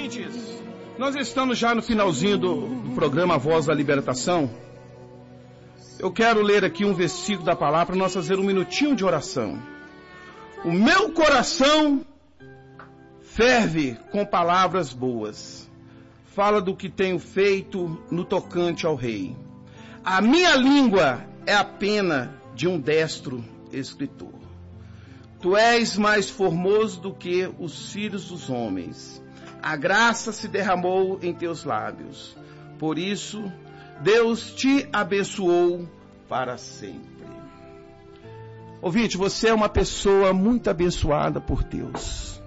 ouvintes, nós estamos já no finalzinho do programa Voz da Libertação. Eu quero ler aqui um versículo da palavra para nós fazer um minutinho de oração. O meu coração ferve com palavras boas. Fala do que tenho feito no tocante ao rei. A minha língua é a pena de um destro escritor. Tu és mais formoso do que os filhos dos homens. A graça se derramou em teus lábios. Por isso, Deus te abençoou para sempre. Ouvinte, você é uma pessoa muito abençoada por Deus.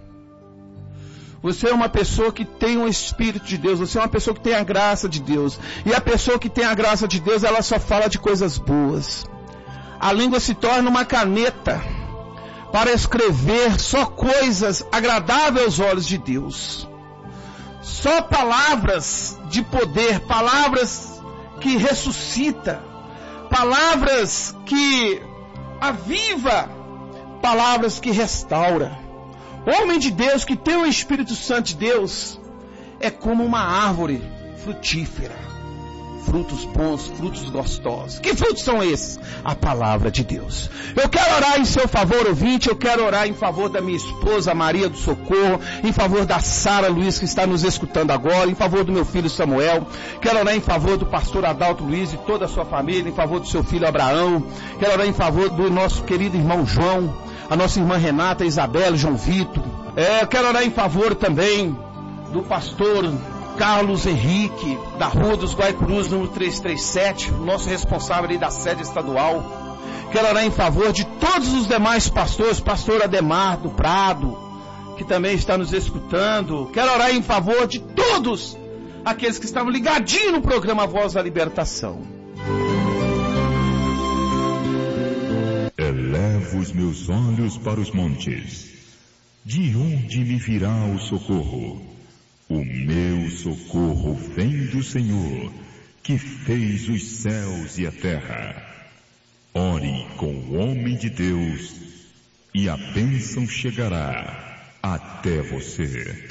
Você é uma pessoa que tem o Espírito de Deus. Você é uma pessoa que tem a graça de Deus. E a pessoa que tem a graça de Deus, ela só fala de coisas boas. A língua se torna uma caneta para escrever só coisas agradáveis aos olhos de Deus. Só palavras de poder, palavras que ressuscita, palavras que aviva, palavras que restaura. Homem de Deus que tem o Espírito Santo de Deus é como uma árvore frutífera. Frutos bons, frutos gostosos. Que frutos são esses? A palavra de Deus. Eu quero orar em seu favor, ouvinte. Eu quero orar em favor da minha esposa Maria do Socorro, em favor da Sara Luiz que está nos escutando agora, em favor do meu filho Samuel. Quero orar em favor do pastor Adalto Luiz e toda a sua família, em favor do seu filho Abraão. Quero orar em favor do nosso querido irmão João, a nossa irmã Renata, Isabela, João Vitor. Eu quero orar em favor também do pastor Carlos Henrique, da Rua dos Guaicurus, número 337, nosso responsável ali da sede estadual. Quero orar em favor de todos os demais pastores, pastor Ademar do Prado, que também está nos escutando. Quero orar em favor de todos aqueles que estavam ligadinhos no programa Voz da Libertação. Elevo os meus olhos para os montes. De onde me virá o socorro? O meu socorro vem do Senhor, que fez os céus e a terra. Ore com o homem de Deus, e a bênção chegará até você.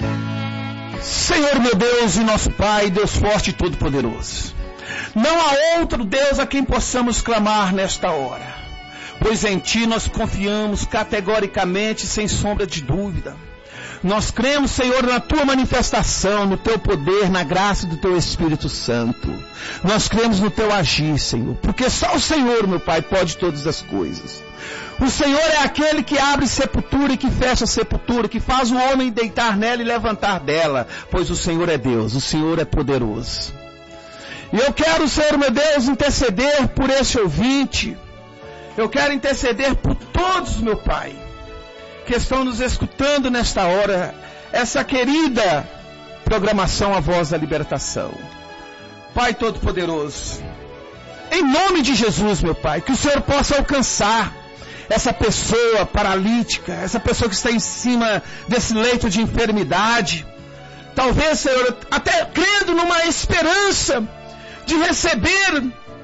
Senhor meu Deus e nosso Pai, Deus forte e todo-poderoso. Não há outro Deus a quem possamos clamar nesta hora, pois em Ti nós confiamos categoricamente, sem sombra de dúvida. Nós cremos, Senhor, na Tua manifestação, no Teu poder, na graça do Teu Espírito Santo. Nós cremos no Teu agir, Senhor, porque só o Senhor, meu Pai, pode todas as coisas. O Senhor é aquele que abre sepultura e que fecha sepultura, que faz o homem deitar nela e levantar dela, pois o Senhor é Deus, o Senhor é poderoso. E eu quero, Senhor, meu Deus, interceder por esse ouvinte. Eu quero interceder por todos, meu Pai, que estão nos escutando nesta hora, essa querida programação A Voz da Libertação. Pai Todo-Poderoso, em nome de Jesus, meu Pai, que o Senhor possa alcançar essa pessoa paralítica, essa pessoa que está em cima desse leito de enfermidade, talvez, Senhor, até crendo numa esperança de receber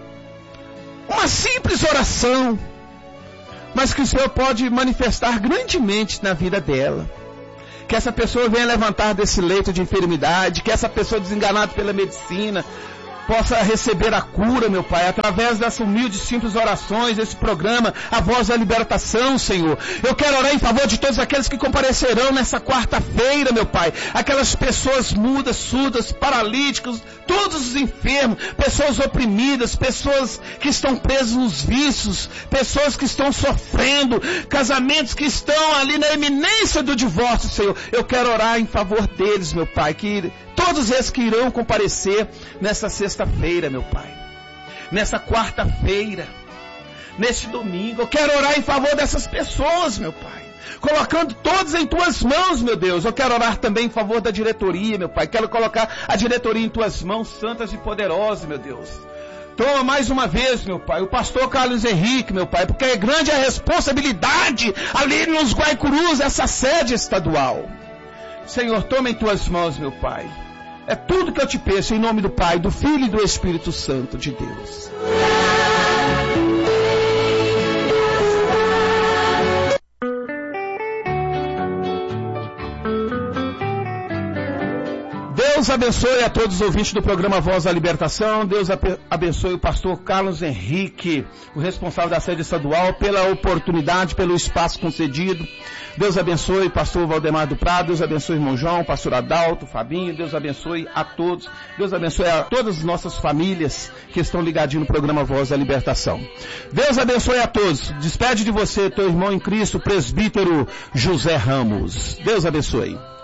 uma simples oração, mas que o Senhor pode manifestar grandemente na vida dela. Que essa pessoa venha levantar desse leito de enfermidade, que essa pessoa desenganada pela medicina possa receber a cura, meu Pai, através dessas humildes, simples orações, desse programa, A Voz da Libertação, Senhor. Eu quero orar em favor de todos aqueles que comparecerão nessa quarta-feira, meu Pai. Aquelas pessoas mudas, surdas, paralíticos, todos os enfermos, pessoas oprimidas, pessoas que estão presas nos vícios, pessoas que estão sofrendo, casamentos que estão ali na iminência do divórcio, Senhor. Eu quero orar em favor deles, meu Pai, que todos eles que irão comparecer nessa sexta-feira, meu Pai, nessa quarta-feira, neste domingo. Eu quero orar em favor dessas pessoas, meu Pai, colocando todos em Tuas mãos, meu Deus. Eu quero orar também em favor da diretoria, meu Pai. Quero colocar a diretoria em Tuas mãos, santas e poderosas, meu Deus. Toma mais uma vez, meu Pai, o pastor Carlos Henrique, meu Pai, porque é grande a responsabilidade ali nos Guaicurus, essa sede estadual. Senhor, toma em Tuas mãos, meu Pai. É tudo que eu te peço, em nome do Pai, do Filho e do Espírito Santo de Deus. Deus abençoe a todos os ouvintes do programa Voz da Libertação. Deus abençoe o pastor Carlos Henrique, o responsável da sede estadual, pela oportunidade, pelo espaço concedido. Deus abençoe o pastor Valdemar do Prado. Deus abençoe o irmão João, o pastor Adalto, o Fabinho. Deus abençoe a todos. Deus abençoe a todas as nossas famílias que estão ligadinhas no programa Voz da Libertação. Deus abençoe a todos. Despede de você, teu irmão em Cristo, presbítero José Ramos. Deus abençoe.